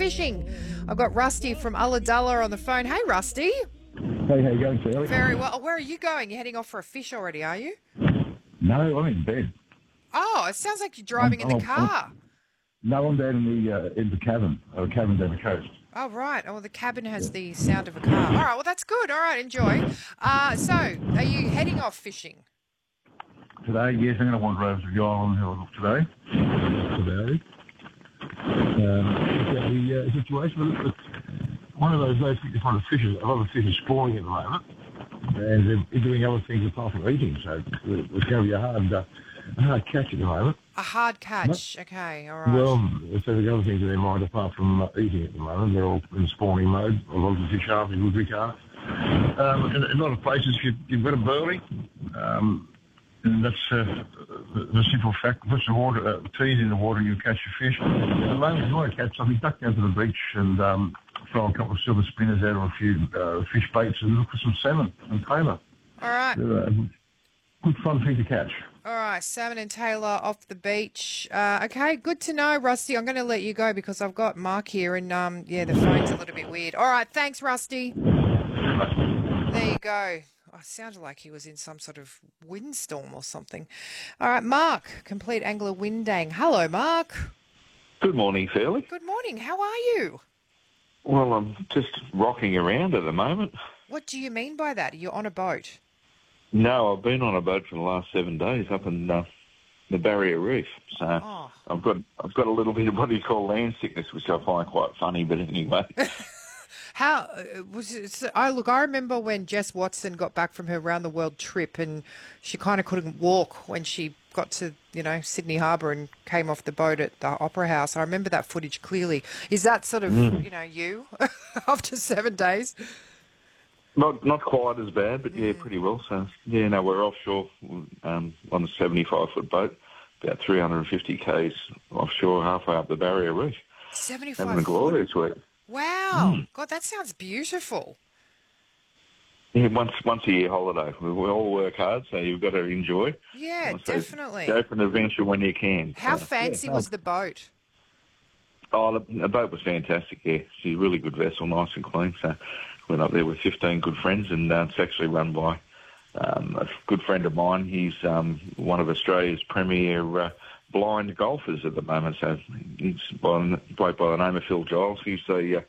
fishing. I've got Rusty from Ulladulla on the phone. Hey, Rusty. Hey, how you going, Sally? Very well. Where are you going? You're heading off for a fish already, are you? No, I'm in bed. Oh, it sounds like you're driving in the car. No, I'm down in the cabin, a cabin down the coast. Oh, right. Oh, well, the cabin has the sound of a car. All right, well, that's good. All right, enjoy. So, are you heading off fishing? Today, yes, I'm going to wander over to the island today. That's about it. The situation, it's one of those days you find a lot of fish are spawning at the moment, and they're doing other things apart from eating, so it's going to be a hard catch at the moment. A hard catch. Okay, all right. Well, so the other things in their mind apart from eating at the moment, they're all in spawning mode. A lot of the fish are, in woodbury are. In a lot of places you've got a burley, and that's the simple fact. Put some water, teas in the water, you catch your fish. At the moment, if you want to catch something, duck down to the beach and throw a couple of silver spinners out or a few fish baits and look for some salmon and tailor. All right. Good fun thing to catch. All right, salmon and tailor off the beach. Okay, good to know, Rusty. I'm going to let you go because I've got Mark here and, the phone's a little bit weird. All right, thanks, Rusty. There you go. Oh, it sounded like he was in some sort of windstorm or something. All right, Mark, Complete Angler Windang. Hello, Mark. Good morning, Shirley. Good morning. How are you? Well, I'm just rocking around at the moment. What do you mean by that? You're on a boat? No, I've been on a boat for the last 7 days up in the Barrier Reef. So I've got a little bit of what you call land sickness, which I find quite funny. But anyway, how was it? I remember when Jess Watson got back from her round the world trip, and she kind of couldn't walk when she got to Sydney Harbour and came off the boat at the Opera House. I remember that footage clearly. Is that sort of you after 7 days? Not quite as bad, but yeah, pretty well. So yeah, no, we're offshore on a 75-foot boat, about 350 k's offshore, halfway up the Barrier Reef. 75. Having a glorious week. Wow, God, that sounds beautiful. Yeah, once a year holiday. We all work hard, so you've got to enjoy. Yeah, definitely. Go for an adventure when you can. How fancy was the boat? Oh, the boat was fantastic. Yeah, she's a really good vessel, nice and clean. So went up there with 15 good friends, and it's actually run by a good friend of mine. He's one of Australia's premier blind golfers at the moment. So he's a bloke by the name of Phil Giles. He's a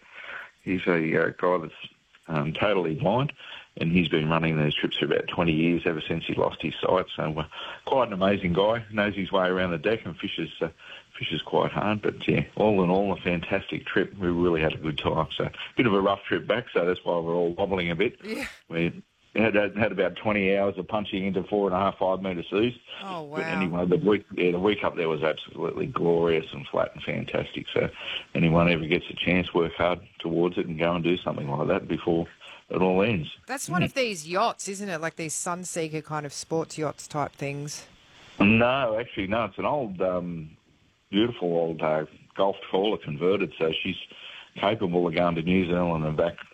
guy that's totally blind, and he's been running these trips for about 20 years, ever since he lost his sight. So quite an amazing guy. Knows his way around the deck and fishes quite hard. But yeah, all in all, a fantastic trip. We really had a good time. So a bit of a rough trip back, so that's why we're all wobbling a bit. Yeah. We had about 20 hours of punching into 4.5, 5 metre seas. Oh, wow. But anyway, the week up there was absolutely glorious and flat and fantastic. So anyone ever gets a chance, work hard towards it and go and do something like that before it all ends. That's one of these yachts, isn't it? Like these Sunseeker kind of sports yachts type things. No, actually, no. It's an old, beautiful old Golf trawler converted, so she's capable of going to New Zealand and back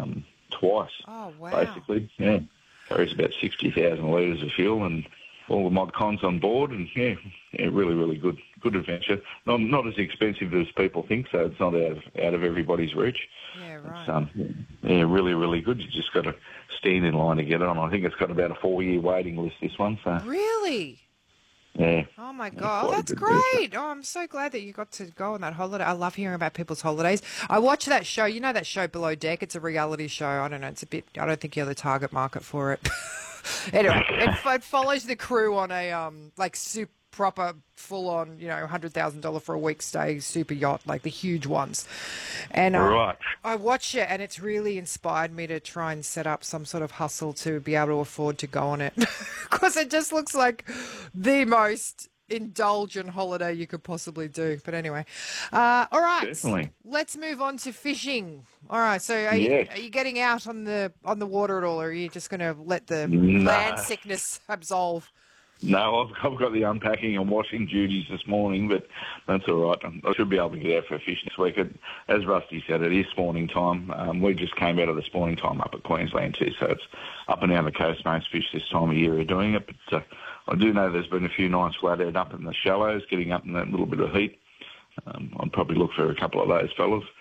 twice. Oh, wow. Basically, yeah. Carries about 60,000 litres of fuel and all the mod cons on board, and yeah, really, really good adventure. Not as expensive as people think, so it's not out of everybody's reach. Yeah, right. It's really, really good. You just got to stand in line to get on. I think it's got about a 4-year waiting list, this one. So really? Yeah. Oh, my God. That's great. Oh, I'm so glad that you got to go on that holiday. I love hearing about people's holidays. I watch that show. You know that show Below Deck? It's a reality show. I don't know. I don't think you're the target market for it. Anyway, it follows the crew on a, super proper, full-on, $100,000 for a week stay super yacht, like the huge ones. And right. I watch it, and it's really inspired me to try and set up some sort of hustle to be able to afford to go on it, because it just looks like the most indulgent holiday you could possibly do. But anyway, all right, definitely. Let's move on to fishing. All right, so are you getting out on the water at all, or are you just going to let the land sickness absolve? No, I've got the unpacking and washing duties this morning, but that's all right. I should be able to get out for a fish this week. As Rusty said, it is spawning time. We just came out of the spawning time up at Queensland too, so it's up and down the coast. Most fish this time of year are doing it, but I do know there's been a few nice flathead up in the shallows, getting up in that little bit of heat. I'd probably look for a couple of those fellas.